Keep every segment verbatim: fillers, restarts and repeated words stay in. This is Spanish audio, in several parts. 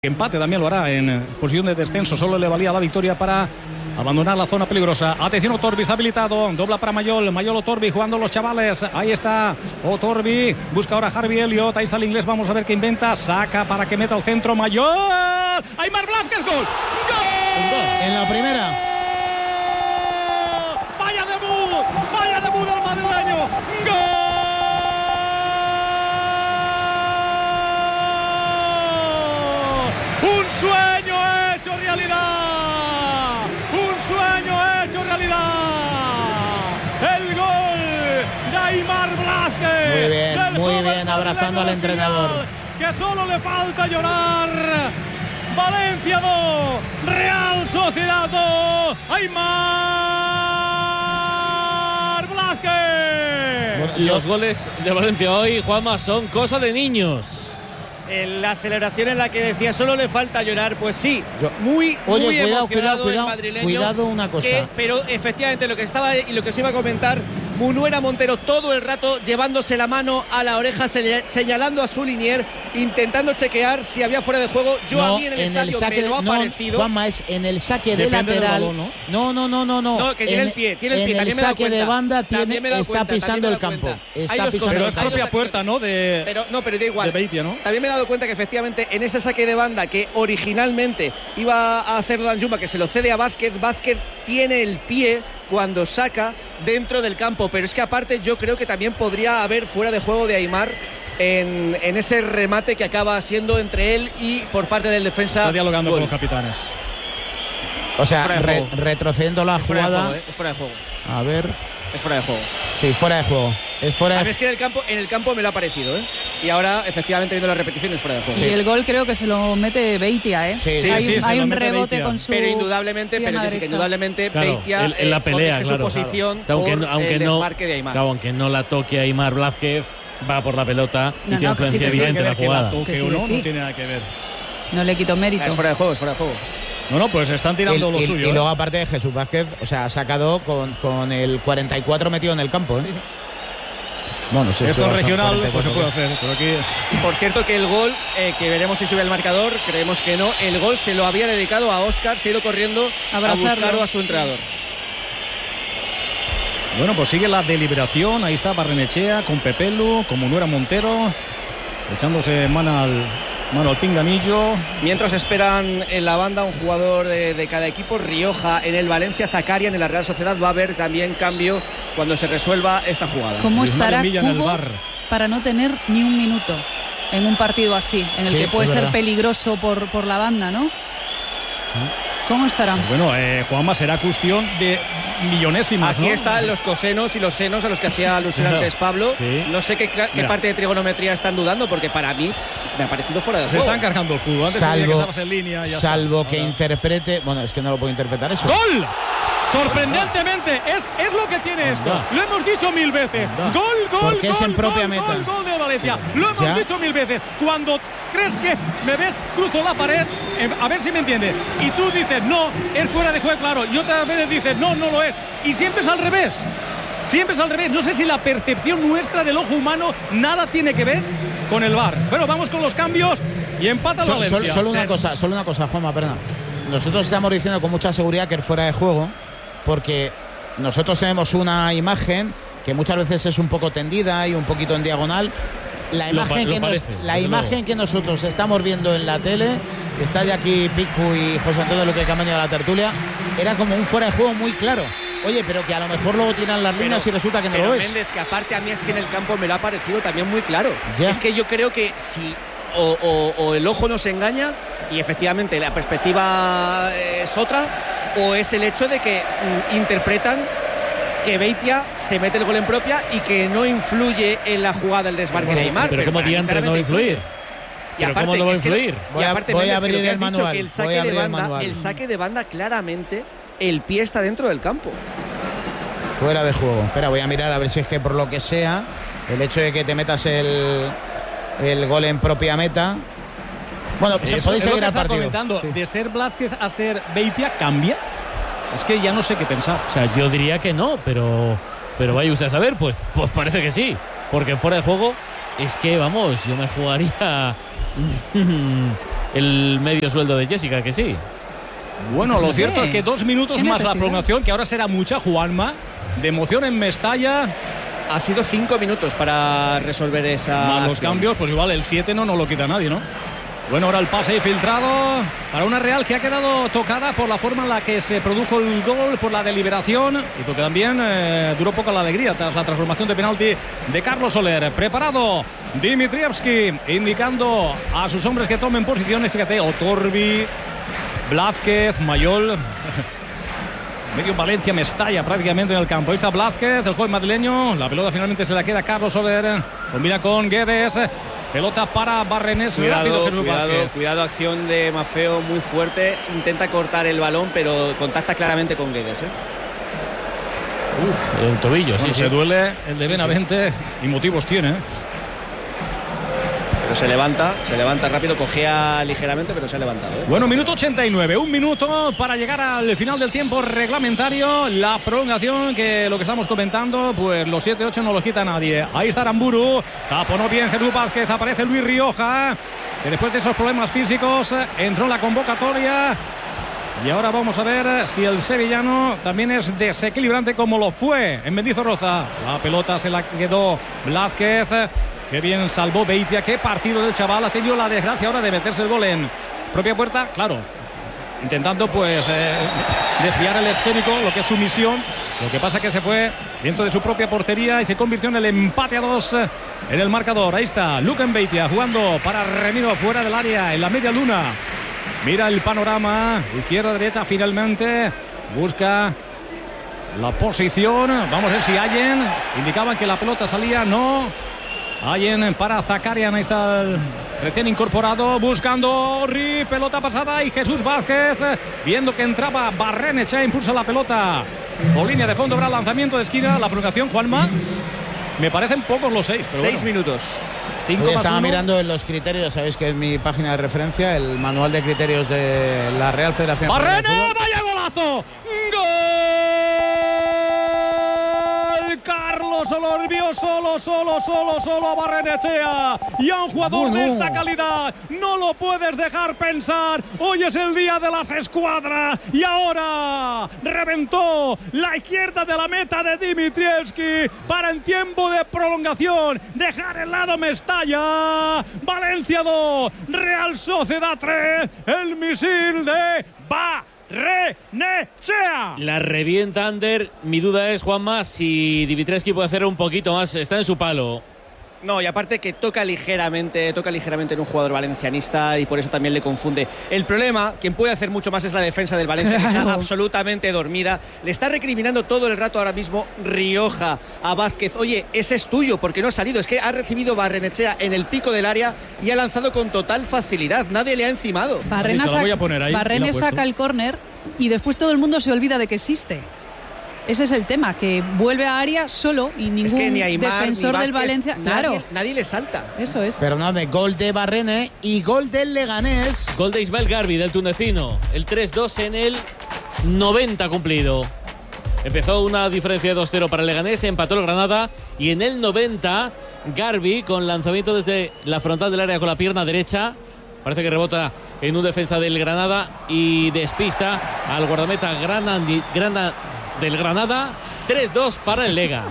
Empate también lo hará en posición de descenso, solo le valía la victoria para abandonar la zona peligrosa. Atención, Otorbi está habilitado, dobla para Mayol, Mayol Otorbi jugando los chavales, ahí está Otorbi, busca ahora Harvey Elliott, ahí está el inglés, vamos a ver qué inventa, saca para que meta al centro Mayol, Aimar Blázquez, gol, ¡gol! En la primera. Vaya debut, vaya debut del madrileño, gol. Un sueño hecho realidad, un sueño hecho realidad, el gol de Aimar Blázquez. Muy bien, muy bien, abrazando al entrenador. Que solo le falta llorar. Valencia dos, Real Sociedad dos, Aimar Blázquez. Bueno, los goles de Valencia hoy, Juanma, son cosa de niños. La aceleración en la que decía solo le falta llorar, pues sí, Yo, muy, oye, muy cuidado, emocionado cuidado, el madrileño. Cuidado una cosa. Que, pero efectivamente lo que estaba y lo que os iba a comentar, Munuera Montero todo el rato llevándose la mano a la oreja, señalando a su linier, intentando chequear si había fuera de juego. Yo no, a mí en el en estadio el saque me lo ha de, no, parecido. Juanma, es en el saque de Depende lateral. del balón, ¿no? no, no, no, no, No, que tiene en, el pie, tiene el en pie. el También me he dado saque de cuenta. banda También tiene, me he dado está cuenta, pisando el también me he campo. dado cuenta. Está Hay dos pisando Pero el es campo. propia puerta, ¿no? De, Pero no, pero da igual. de Beitia, ¿no? También me he dado cuenta que efectivamente en ese saque de banda que originalmente iba a hacer Danjuma, que se lo cede a Vázquez, Vázquez tiene el pie cuando saca dentro del campo, pero es que aparte yo creo que también podría haber fuera de juego de Aimar en, en ese remate que acaba siendo entre él y por parte del defensa. Está dialogando gol. con los capitanes. O sea, fuera de re, juego. retrocediendo la Es fuera de jugada. juego, ¿eh? Es fuera de juego. A ver. Es fuera de juego. Sí, fuera de juego. Es fuera A de mí es que en el campo, en el campo me lo ha parecido, ¿eh? Y ahora, efectivamente, viendo la repetición, es fuera de juego. Sí. Y el gol creo que se lo mete Beitia, ¿eh? Sí, sí, hay sí, un, se hay lo un mete rebote Beitia. con su Pero indudablemente, pero pierna Jessica, derecha. indudablemente Claro, Beitia en, en la eh, pelea, corrige claro. su posición O sea, aunque, por no, aunque, el no, desmarque de Aimar. claro, aunque no la toque Aimar Blázquez, va por la pelota y No, tiene no, que sí, influencia que sí. evidente en la Que la jugada. toque Que sí, o que no, sí. no tiene nada que ver. No le quito mérito. Es fuera de juego, es fuera de juego. No, no, pues están tirando y, lo y- suyo. y luego ¿eh? aparte de Jesús Vázquez, o sea, ha sacado con, con el cuarenta y cuatro metido en el campo, ¿eh? Bueno, sí, Esto sí, en regional cuarenta y pues se cuatro. puede hacer, pero aquí Por cierto que el gol, eh, que veremos si sube el marcador, creemos que no, el gol se lo había dedicado a Óscar, se ha ido corriendo a Abrazarlo, buscarlo a su sí. entrenador. bueno, pues sigue la deliberación. Ahí está Barrenechea con Pepelu, con Munuera Montero, echándose mano al, mano al pinganillo. Mientras esperan en la banda un jugador de, de cada equipo, Rioja en el Valencia, Zakarian en la Real Sociedad, va a haber también cambio cuando se resuelva esta jugada. ¿Cómo Luis Mario estará Villa en el Cubo bar. para no tener ni un minuto en un partido así, en el Sí, que puede es ser verdad. peligroso por, por la banda, ¿no? ¿Cómo estará? Bueno, eh, Juanma, será cuestión de millonésimas, Aquí ¿no? están los cosenos y los senos a los que hacía alusión antes Pablo. Sí. No sé qué, cla- qué Mira. parte de trigonometría están dudando, porque para mí me ha parecido fuera de Se juego. están cargando el fútbol. Antes sabía que Salvo, estabas en línea. y ya salvo está. que Ahora- interprete. Bueno, es que no lo puedo interpretar eso. ¡Gol! Sorprendentemente, es, es lo que tiene esto. Anda. Lo hemos dicho mil veces. Anda. Gol, gol, Porque gol, es en propia gol, meta. gol, gol de Valencia. Lo hemos Ya. dicho mil veces. Cuando crees que me ves, cruzo la pared, eh, a ver si me entiendes. Y tú dices, no, es fuera de juego, claro. Y otras veces dices, no, no lo es. Y siempre es al revés. Siempre es al revés. No sé si la percepción nuestra del ojo humano nada tiene que ver con el V A R. Bueno, vamos con los cambios y empata el Sol- Valencia. sol- solo una Sí. cosa, solo una cosa, Juanma, perdona. Nosotros estamos diciendo con mucha seguridad que es fuera de juego, porque nosotros tenemos una imagen que muchas veces es un poco tendida y un poquito en diagonal. La Lo imagen, pa- lo que, nos- parece, la desde imagen luego. que nosotros estamos viendo en la tele, está ya aquí Picu y José Antonio Luque, que han venido a la tertulia, era como un fuera de juego muy claro. Oye, pero que a lo mejor luego tiran las líneas y resulta que no pero lo es. Méndez, que aparte a mí es que en el campo me lo ha parecido también muy claro. Ya. Es que yo creo que si o, o- o el ojo nos engaña y efectivamente la perspectiva es otra, o es el hecho de que mm, interpretan que Beitia se mete el gol en propia y que no influye en la jugada el desmarque de Aimar. Pero ¿cómo para mí diantres no va a claramente influir? Y ¿Pero aparte, cómo no va a que es que- influir? y Voy a- aparte, voy a Méndez, abrir pero que el has dicho manual, que el voy saque a de abrir el banda, manual. el saque de banda claramente el pie está dentro del campo. Fuera de juego. Espera, voy a mirar a ver si es que por lo que sea, el hecho de que te metas el, el gol en propia meta. Bueno, Eso se podéis es lo seguir que al está partido. comentando. Sí. De ser Blázquez a ser Beitia, ¿cambia? Es que ya no sé qué pensar. O sea, yo diría que no, pero pero vaya usted a saber, pues, pues parece que sí. Porque fuera de juego es que, vamos, yo me jugaría el medio sueldo de Jessica, que sí. Bueno, lo cierto es que dos minutos ¿Qué más la necesidad? prolongación, que ahora será mucha, Juanma, de emoción en Mestalla. Ha sido cinco minutos para resolver esa. Más los acción. cambios, pues igual el siete no nos lo quita nadie, ¿no? Bueno, ahora el pase filtrado para una Real que ha quedado tocada por la forma en la que se produjo el gol, por la deliberación y porque también eh, duró poco la alegría tras la transformación de penalti de Carlos Soler. Preparado Dimitrievski, indicando a sus hombres que tomen posiciones. Fíjate, Otorbi, Blázquez, Mayol. Medio Valencia, Mestalla prácticamente en el campo. Ahí está Blázquez, el joven madrileño. La pelota finalmente se la queda Carlos Soler. Combina con Guedes. Pelota para Barrenés. Cuidado, Rápido, Jesús cuidado, Vázquez. cuidado, acción de Maffeo muy fuerte. Intenta cortar el balón, pero contacta claramente con Guedes, ¿eh? Uf, el tobillo, Bueno, sí, se sí. duele el de Benavente y motivos tiene. ¿eh? Pero se levanta, se levanta rápido, cojea ligeramente, pero se ha levantado, ¿eh? Bueno, minuto ochenta y nueve, un minuto para llegar al final del tiempo reglamentario. La prolongación, que lo que estamos comentando, pues los siete ocho no los quita nadie. Ahí está Aramburu, taponó bien Jesús Vázquez, aparece Luis Rioja, que después de esos problemas físicos entró en la convocatoria. Y ahora vamos a ver si el sevillano también es desequilibrante como lo fue en Mendizorroza. La pelota se la quedó Blázquez. Qué bien salvó Beitia, qué partido del chaval. Ha tenido la desgracia ahora de meterse el gol en propia puerta, claro, intentando pues eh, desviar el esférico, lo que es su misión. Lo que pasa que se fue dentro de su propia portería y se convirtió en el empate a dos en el marcador. Ahí está Luken Beitia jugando para Remiro fuera del área, en la media luna. Mira el panorama, izquierda, derecha, finalmente busca la posición. Vamos a ver si Allen, indicaban que la pelota salía, no. Allen para Zakarian, ahí está el recién incorporado, buscando Orri, pelota pasada y Jesús Vázquez, viendo que entraba Barrenechea, impulsa la pelota por línea de fondo, habrá lanzamiento de esquina, la prolongación, Juanma. Me parecen pocos los seis, pero Seis bueno. minutos. Cinco Hoy más estaba uno. mirando en los criterios, sabéis que es mi página de referencia, el manual de criterios de la Real Federación Española de ¡Barrene! Fútbol. ¡Vaya golazo! ¡Gol! Carlos Soler vio solo, solo, solo, solo a Barrenechea. Y a un jugador Bueno. de esta calidad no lo puedes dejar pensar. Hoy es el día de las escuadras. Y ahora reventó la izquierda de la meta de Dimitrievski para en tiempo de prolongación dejar el lado Mestalla. Valencia dos, Real Sociedad tres. El misil de Barrenechea. La revienta Ander. Mi duda es, Juanma, si Dimitrievski puede hacer un poquito más. Está en su palo. No, y aparte que toca ligeramente, toca ligeramente en un jugador valencianista y por eso también le confunde. El problema, quien puede hacer mucho más es la defensa del Valencia, que está Claro. absolutamente dormida. Le está recriminando todo el rato ahora mismo Rioja a Vázquez. Oye, ese es tuyo, porque no ha salido. Es que ha recibido Barrenechea en el pico del área y ha lanzado con total facilidad. Nadie le ha encimado. Barrena, dicho, la voy a sac- poner ahí, y la Barrene he puesto. saca el córner y después todo el mundo se olvida de que existe. Ese es el tema, que vuelve a área solo y ningún Es que ni Aimar, defensor ni del Vázquez, Valencia. nadie, Claro, nadie le salta. eso es. Perdóname, gol de Barrene y gol del Leganés. Gol de Ismael Garbi, del tunecino. El tres dos en el noventa cumplido. Empezó una diferencia de dos cero para el Leganés, empató el Granada y en el noventa Garbi con lanzamiento desde la frontal del área con la pierna derecha. Parece que rebota en un defensa del Granada y despista al guardameta Granadi, Grana, del Granada. tres dos para el Lega.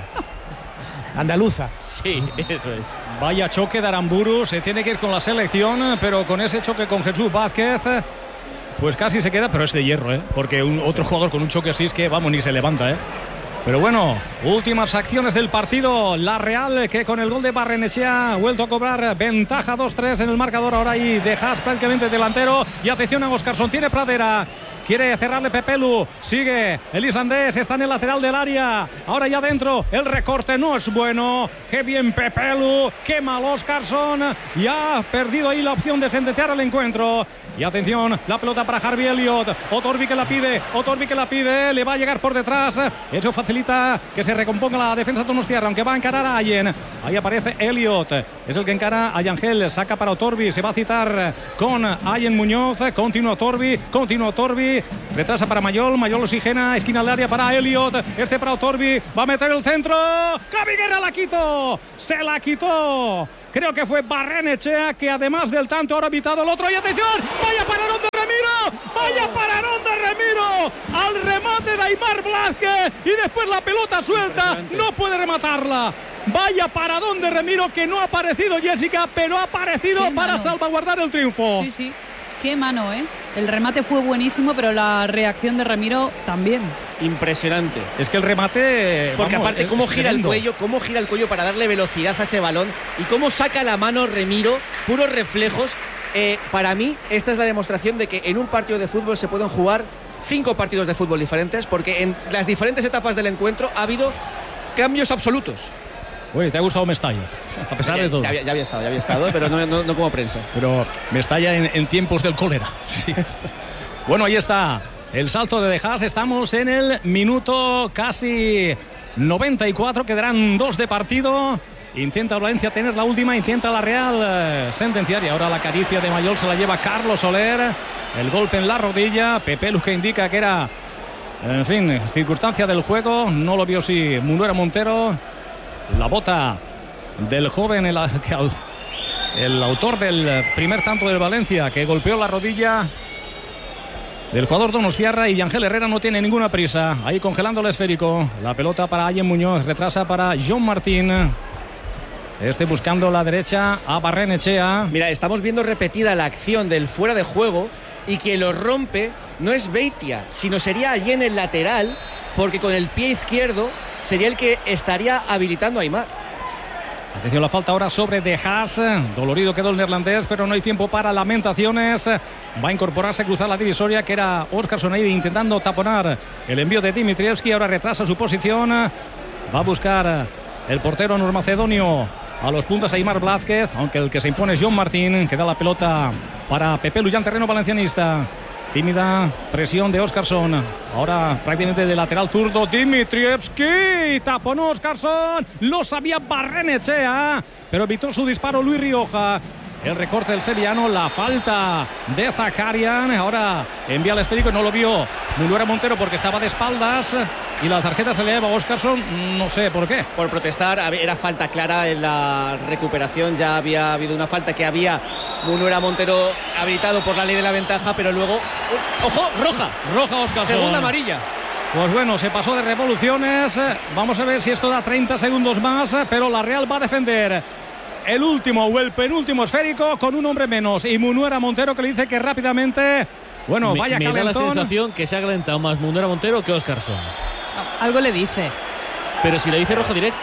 Andaluza. Sí, eso es. Vaya choque de Aramburu, se tiene que ir con la selección, pero con ese choque con Jesús Vázquez, pues casi se queda, pero es de hierro, ¿eh? Porque un, otro jugador con un choque así es que, vamos, ni se levanta, ¿eh? Pero bueno, últimas acciones del partido. La Real, que con el gol de Barrenechea ha vuelto a cobrar ventaja dos tres en el marcador. Ahora ahí de Haas prácticamente delantero. Y atención a Oscarson, tiene Pradera. Quiere cerrarle Pepelu, sigue el islandés, está en el lateral del área, ahora ya dentro, el recorte no es bueno, qué bien Pepelu, qué mal Oscarson, y ha perdido ahí la opción de sentenciar el encuentro. Y atención, la pelota para Harvey Elliott, Otorbi que la pide, Otorbi que la pide, le va a llegar por detrás, eso facilita que se recomponga la defensa donostiarra, aunque va a encarar a Allen, ahí aparece Elliott, es el que encara a Yangel, saca para Otorbi, se va a citar con Allen Muñoz, continúa Otorbi, continúa Otorbi, retrasa para Mayol, Mayol oxigena, esquina del área para Elliott, este para Otorbi, va a meter el centro, Javi Guerra la quitó, se la quitó creo que fue Barrenechea, que además del tanto ahora ha evitado el otro. Y atención, vaya pararón de Remiro, vaya pararón de Remiro, al remate de Aimar Blázquez y después la pelota suelta, no puede rematarla. Vaya paradón de Remiro, que no ha aparecido Jessica, pero ha aparecido para salvaguardar el triunfo. Sí, sí. Qué mano, ¿eh? El remate fue buenísimo, pero la reacción de Remiro también. Impresionante. Es que el remate... Porque vamos, aparte, es, cómo es gira tremendo. el cuello, cómo gira el cuello para darle velocidad a ese balón y cómo saca la mano Remiro, puros reflejos. Eh, para mí, esta es la demostración de que en un partido de fútbol se pueden jugar cinco partidos de fútbol diferentes, porque en las diferentes etapas del encuentro ha habido cambios absolutos. Oye, ¿te ha gustado Mestalla? A pesar ya, de todo. Ya, ya había estado, ya había estado, pero no, no, no como prensa. Pero Mestalla en, en tiempos del cólera. Sí. Bueno, ahí está el salto de De Haas. Estamos en el minuto casi noventa y cuatro. Quedarán dos de partido. Intenta Valencia tener la última. Intenta la Real eh, sentenciar. Y ahora la caricia de Mayol se la lleva Carlos Soler. El golpe en la rodilla. Pepe Luz, que indica que era, en fin, circunstancia del juego. No lo vio si Munuera Montero. La bota del joven, el, el autor del primer tanto del Valencia, que golpeó la rodilla del jugador Donostiarra, y Ángel Herrera no tiene ninguna prisa. Ahí congelando el esférico. La pelota para Allen Muñoz, retrasa para John Martín. Este buscando la derecha a Barrenechea. Mira, estamos viendo repetida la acción del fuera de juego, y quien lo rompe no es Beitia, sino sería Allen el lateral, porque con el pie izquierdo sería el que estaría habilitando a Aimar. Atención, la falta ahora sobre De Haas. Dolorido quedó el neerlandés, pero no hay tiempo para lamentaciones. Va a incorporarse, cruzar la divisoria, que era Óscar ahí intentando taponar el envío de Dimitrievski. Ahora retrasa su posición. Va a buscar el portero normacedonio a los puntas a Aimar Blázquez, aunque el que se impone es John Martín, que da la pelota para Pepe Luyan, terreno valencianista. Tímida presión de Óscarsson. Ahora prácticamente de lateral zurdo Dimitrievski. Tapón Óscarsson. Lo sabía Barrenechea, pero evitó su disparo Luis Rioja. El recorte del sevillano. La falta de Zakarian. Ahora envía el esférico. No lo vio Munuera Montero porque estaba de espaldas. Y la tarjeta se le lleva a Óscarsson. No sé por qué. Por protestar. Era falta clara en la recuperación. Ya había habido una falta que había Munuera Montero habilitado por la ley de la ventaja, pero luego... ¡Ojo! ¡Roja! Roja Óscarsson. Segunda amarilla. Pues bueno, se pasó de revoluciones. Vamos a ver si esto da treinta segundos más, pero la Real va a defender el último o el penúltimo esférico con un hombre menos. Y Munuera Montero, que le dice que rápidamente... Bueno, me, vaya me calentón. da la sensación que se ha calentado más Munuera Montero que Óscarsson. Algo le dice. Pero si le dice roja directa.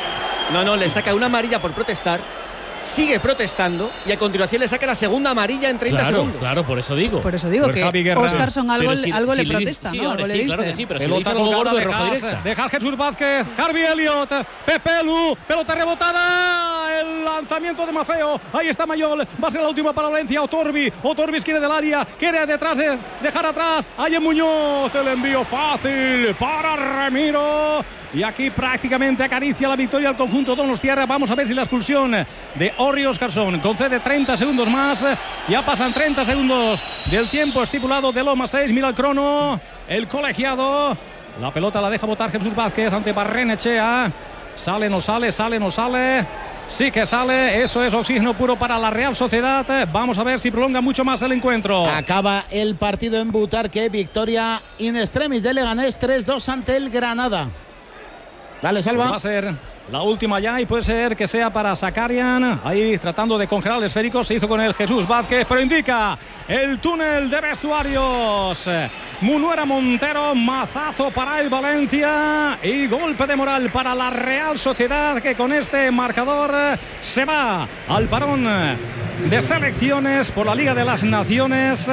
No, no, le saca una amarilla por protestar. Sigue protestando y a continuación le saca la segunda amarilla en treinta claro, segundos. Claro, por eso digo. Por eso digo Pues que Óscarsson algo, si, algo si le le protesta, dice, ¿no? Sí, Algo sí, le claro dice. que sí, pero si Pelota le dice algo gordo de es roja Haas, directa. Deja Jesús Vázquez, Harvey Elliott, Pepe Lu, pelota rebotada, el lanzamiento de Mafeo. Ahí está Mayol, va a ser la última para Valencia. Otorbi, Otorbi quiere del área, quiere detrás de dejar atrás. Allen Muñoz, el envío fácil para Remiro. Y aquí prácticamente acaricia la victoria al conjunto Donostiarra. Vamos a ver si la expulsión de Orri Óscarsson concede treinta segundos más. Ya pasan treinta segundos del tiempo estipulado de Loma seis. Mira el crono. El colegiado. La pelota la deja botar Jesús Vázquez ante Barrenechea. Sale, no sale, sale, no sale. Sí que sale. Eso es oxígeno puro para la Real Sociedad. Vamos a ver si prolonga mucho más el encuentro. Acaba el partido en Butarque. Victoria in extremis de Leganés tres dos ante el Granada. Dale, Salva. Pues va a ser la última ya y puede ser que sea para Zakarian. Ahí tratando de congelar el esférico. Se hizo con el Jesús Vázquez, pero indica el túnel de vestuarios. Munuera Montero, mazazo para el Valencia y golpe de moral para la Real Sociedad, que con este marcador se va al parón de selecciones por la Liga de las Naciones.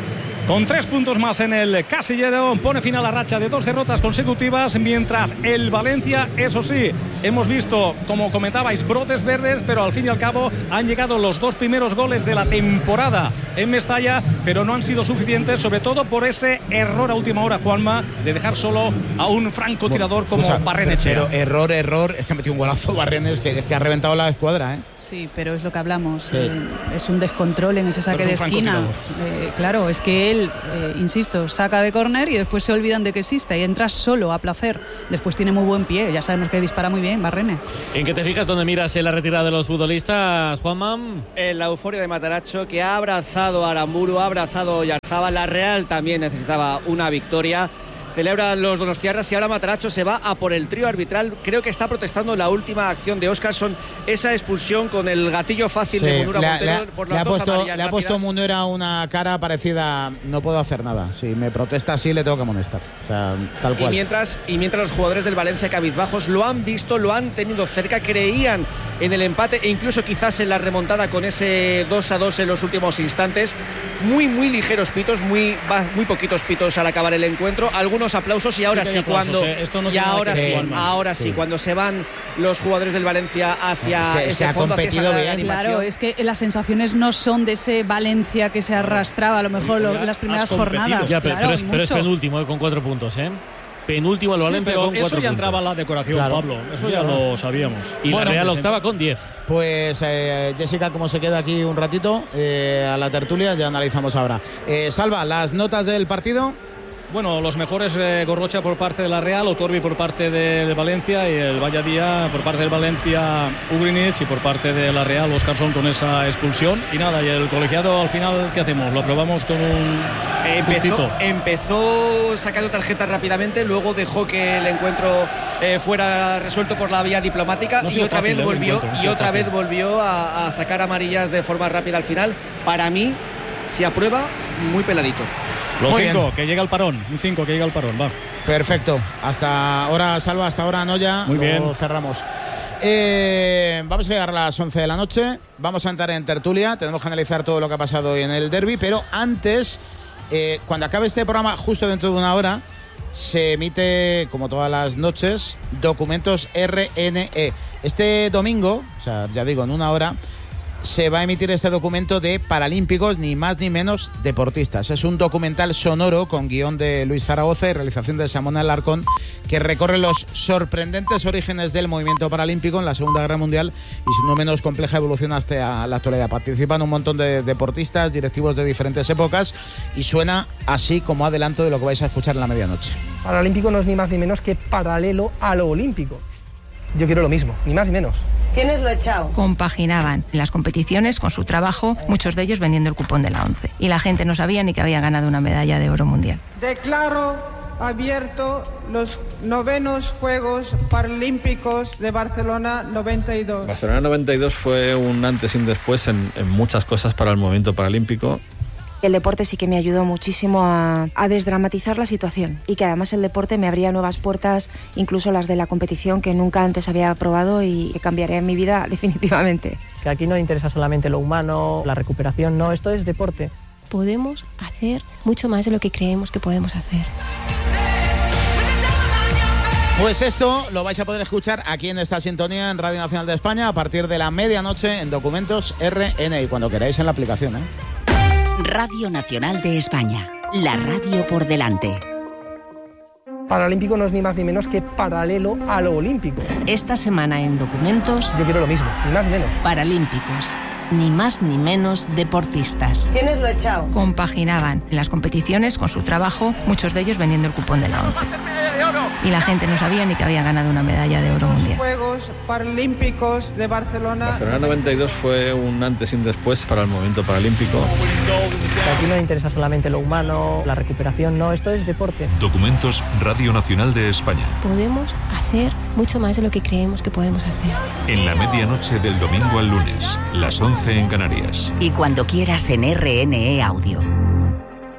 Con tres puntos más en el casillero, pone fin a la racha de dos derrotas consecutivas, mientras el Valencia, eso sí, hemos visto, como comentabais, brotes verdes, pero al fin y al cabo han llegado los dos primeros goles de la temporada en Mestalla, pero no han sido suficientes, sobre todo por ese error a última hora, Juanma, de dejar solo a un francotirador como Escucha, Barrenechea. Pero, pero error, error, es que ha metido un golazo Barrenes, que, es que ha reventado la escuadra, ¿eh? Sí, pero es lo que hablamos. Sí. Eh, es un descontrol en ese saque Pero de es un esquina. Eh, claro, es que él él, eh, insisto, saca de córner y después se olvidan de que existe y entra solo a placer. Después tiene muy buen pie, ya sabemos que dispara muy bien, Barrene. ¿En qué te fijas, dónde miras en la retirada de los futbolistas, Juanman? En la euforia de Matarazzo, que ha abrazado a Aramburu, ha abrazado a Oyarzábal. La Real también necesitaba una victoria. Celebran los donostiarras y ahora Matarazzo se va a por el trío arbitral. Creo que está protestando la última acción de Óscarson, esa expulsión con el gatillo fácil sí, de Munura Montero por las le ha dos puesto, amarillas Le ha puesto rápidas. Munera una cara parecida a, no puedo hacer nada. Si me protesta así le tengo que amonestar. O sea, tal cual. Y mientras, y mientras los jugadores del Valencia cabizbajos lo han visto, lo han tenido cerca, creían en el empate e incluso quizás en la remontada con ese dos a dos en los últimos instantes. Muy, muy ligeros pitos, muy, muy poquitos pitos al acabar el encuentro. Algunos aplausos y ahora sí, sí aplausos, cuando eh. Esto no y ahora sí, Juanma. ahora sí, sí, cuando se van los jugadores del Valencia hacia es que ese se ha fondo, competido hacia esa bien. Claro, es que las sensaciones no son de ese Valencia que se arrastraba a lo mejor lo, las primeras jornadas. Ya, pero, claro, pero, es, pero es penúltimo eh, con cuatro puntos, ¿eh? Penúltimo el Valencia sí, con cuatro eso ya puntos. entraba en la decoración, claro. Pablo. Eso ya, ya lo sabíamos. Y bueno, la Real pues, octava con diez. Pues eh, Jessica, como se queda aquí un ratito eh, a la tertulia, ya analizamos ahora. Eh, Salva, las notas del partido. Bueno, los mejores eh, Gorrocha por parte de la Real, Otorbi por parte del Valencia y el Valladía por parte del Valencia, Ugrinic, y por parte de la Real, Óscarson con esa expulsión. Y nada, y el colegiado al final, ¿qué hacemos? ¿Lo aprobamos con un empezó, empezó sacando tarjetas rápidamente, luego dejó que el encuentro eh, fuera resuelto por la vía diplomática no y otra vez volvió y otra fácil. vez volvió a, a sacar amarillas de forma rápida al final. Para mí, se aprueba muy peladito. Los cinco, que llega el parón. Un cinco, que llega el parón, va. Perfecto. Hasta ahora, Salva, hasta ahora Noya. Muy bien. Lo cerramos. Eh, vamos a llegar a las once de la noche. Vamos a entrar en tertulia. Tenemos que analizar todo lo que ha pasado hoy en el derbi. Pero antes, eh, cuando acabe este programa, justo dentro de una hora, se emite, como todas las noches, Documentos R N E. Este domingo, o sea, ya digo, en una hora, se va a emitir este documento de Paralímpicos, ni más ni menos deportistas. Es un documental sonoro con guión de Luis Zaragoza y realización de Simón Alarcón, que recorre los sorprendentes orígenes del movimiento paralímpico en la Segunda Guerra Mundial y su no menos compleja evolución hasta la actualidad. Participan un montón de deportistas, directivos de diferentes épocas, y suena así como adelanto de lo que vais a escuchar en la medianoche. Paralímpico no es ni más ni menos que paralelo a lo olímpico. Yo quiero lo mismo, ni más ni menos. ¿Tienes lo echado? Compaginaban las competiciones con su trabajo, muchos de ellos vendiendo el cupón de la ONCE. Y la gente no sabía ni que había ganado una medalla de oro mundial. Declaro abierto los novenos Juegos Paralímpicos de Barcelona noventa y dos. Barcelona noventa y dos fue un antes y un después en, en muchas cosas para el movimiento paralímpico. El deporte sí que me ayudó muchísimo a, a desdramatizar la situación y que además el deporte me abría nuevas puertas, incluso las de la competición que nunca antes había probado y que cambiaría mi vida definitivamente. Que aquí no interesa solamente lo humano, la recuperación, no, esto es deporte. Podemos hacer mucho más de lo que creemos que podemos hacer. Pues esto lo vais a poder escuchar aquí en esta sintonía en Radio Nacional de España a partir de la medianoche en Documentos R N E y cuando queráis en la aplicación, ¿eh? Radio Nacional de España, la radio por delante. Paralímpico no es ni más ni menos que paralelo a lo olímpico. Esta semana en Documentos... Yo quiero lo mismo, ni más ni menos. Paralímpicos, ni más ni menos deportistas. ¿Tienes lo echado? Compaginaban las competiciones con su trabajo, muchos de ellos vendiendo el cupón de la ONCE. Y la gente no sabía ni que había ganado una medalla de oro mundial. Juegos Paralímpicos de Barcelona. Barcelona noventa y dos fue un antes y un después para el movimiento paralímpico. Que aquí no interesa solamente lo humano, la recuperación, no, esto es deporte. Documentos Radio Nacional de España. Podemos hacer mucho más de lo que creemos que podemos hacer. En la medianoche del domingo al lunes, las once en Canarias. Y cuando quieras en R N E Audio.